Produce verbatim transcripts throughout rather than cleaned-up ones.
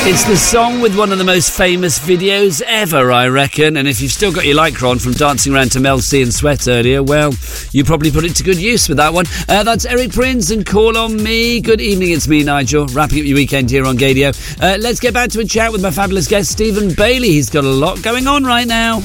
It's the song with one of the most famous videos ever, I reckon. And if you've still got your lycra on from dancing around to Mel C and Sweat earlier, well, you probably put it to good use with that one. Uh, that's Eric Prince and Call on Me. Good evening, it's me, Nigel, wrapping up your weekend here on Gadio. Uh, let's get back to a chat with my fabulous guest, Stephen Bailey. He's got a lot going on right now.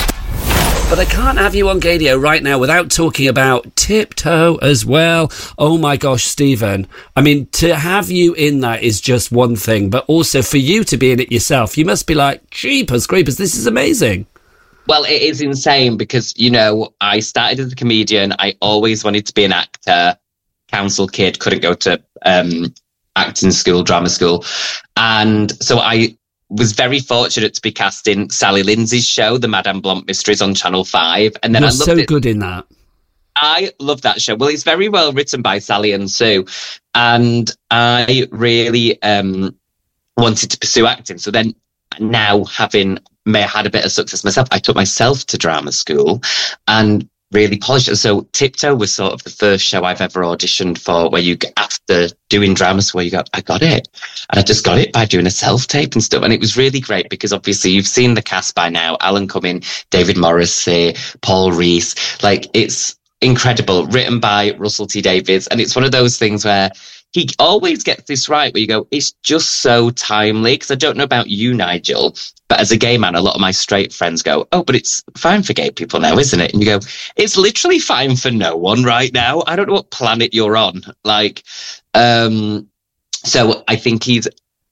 But I can't have you on Gadio right now without talking about Tiptoe as well. Oh my gosh, Stephen. I mean, to have you in that is just one thing, but also for you to be in it yourself, you must be like, jeepers creepers, this is amazing. Well, it is insane because, you know, I started as a comedian. I always wanted to be an actor. Council kid, couldn't go to um, acting school, drama school. And so I was very fortunate to be cast in Sally Lindsay's show, The Madame Blanc Mysteries on Channel five. And then You're I loved so it. good in that. I love that show. Well, it's very well written by Sally and Sue. And I really um, wanted to pursue acting. So then now, having may have had a bit of success myself, I took myself to drama school and really polished it. So Tiptoe was sort of the first show I've ever auditioned for where you, after doing drama school, you go, I got it. And I just got it by doing a self-tape and stuff. And it was really great because obviously you've seen the cast by now. Alan Cumming, David Morrissey, Paul Rees. Like, it's incredible. Written by Russell T Davies. And it's one of those things where he always gets this right, where you go, it's just so timely. Because I don't know about you, Nigel, but as a gay man, a lot of my straight friends go, oh, but it's fine for gay people now, isn't it? And you go, it's literally fine for no one right now. I don't know what planet you're on. Like, um, so I think he's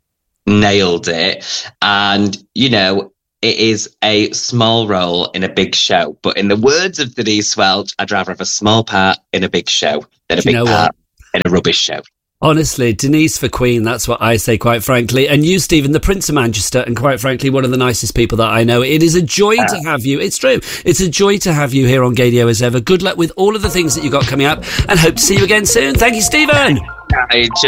nailed it. And, you know, it is a small role in a big show. But in the words of Denise Welch, I'd rather have a small part in a big show than a Do you big know part what? in a rubbish show. Honestly, Denise for Queen, that's what I say, quite frankly. And you, Stephen, the Prince of Manchester, and quite frankly, one of the nicest people that I know. It is a joy uh, to have you. It's true. It's a joy to have you here on Gadio as ever. Good luck with all of the things that you've got coming up, and hope to see you again soon. Thank you, Stephen. I